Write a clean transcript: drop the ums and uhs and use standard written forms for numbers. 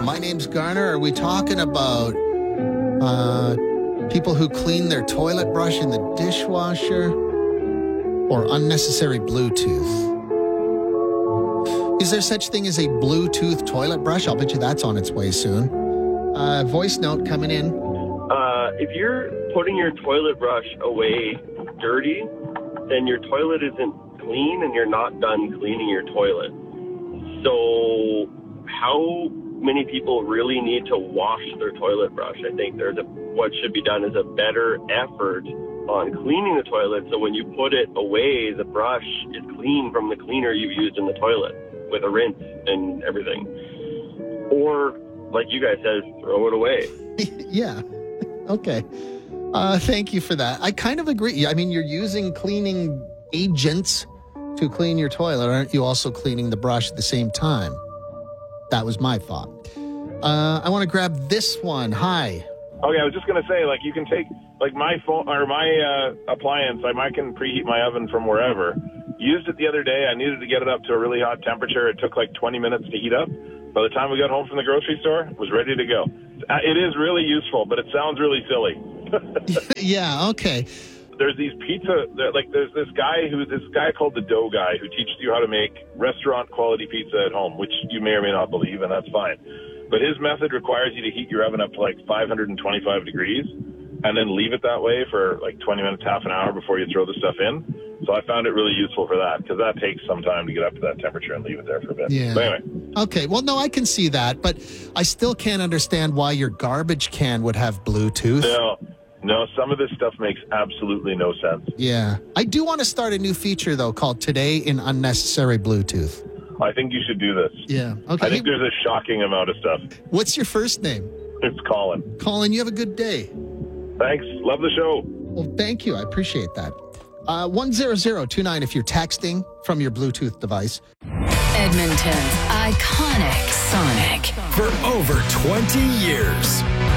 My name's Garner. Are we talking about people who clean their toilet brush in the dishwasher or unnecessary Bluetooth? Is there such thing as a Bluetooth toilet brush? I'll bet you that's on its way soon. Voice note coming in. If you're putting your toilet brush away dirty, then your toilet isn't clean and you're not done cleaning your toilet. So how many people really need to wash their toilet brush? I think what should be done is a better effort on cleaning the toilet, so when you put it away, the brush is clean from the cleaner you've used in the toilet with a rinse and everything. Or, like you guys said, throw it away. Yeah. Okay. Thank you for that. I kind of agree. I mean, you're using cleaning agents to clean your toilet. Aren't you also cleaning the brush at the same time? That was my thought. I want to grab this one. Hi. Okay, I was just going to say, you can take, my phone or my appliance, I can preheat my oven from wherever. Used it the other day. I needed to get it up to a really hot temperature. It took 20 minutes to heat up. By the time we got home from the grocery store, it was ready to go. It is really useful, but it sounds really silly. Yeah, okay. There's these there's this guy called the Dough Guy who teaches you how to make restaurant quality pizza at home, which you may or may not believe, and that's fine. But his method requires you to heat your oven up to 525 degrees and then leave it that way for 20 minutes, half an hour before you throw the stuff in. So I found it really useful for that because that takes some time to get up to that temperature and leave it there for a bit. Yeah. But anyway. Okay. Well, no, I can see that, but I still can't understand why your garbage can would have Bluetooth. No, some of this stuff makes absolutely no sense. Yeah. I do want to start a new feature, though, called Today in Unnecessary Bluetooth. I think you should do this. Yeah. Okay. I think there's a shocking amount of stuff. What's your first name? It's Colin. Colin, you have a good day. Thanks. Love the show. Well, thank you. I appreciate that. 10029 if you're texting from your Bluetooth device. Edmonton's iconic Sonic. For over 20 years.